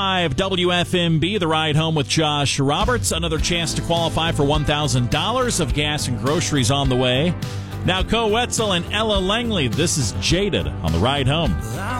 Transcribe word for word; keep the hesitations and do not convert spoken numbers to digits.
W F M B, The Ride Home with Josh Roberts. Another chance to qualify for one thousand dollars of gas and groceries on the way. Now, Co Wetzel and Ella Langley, this is Jaded on The Ride Home.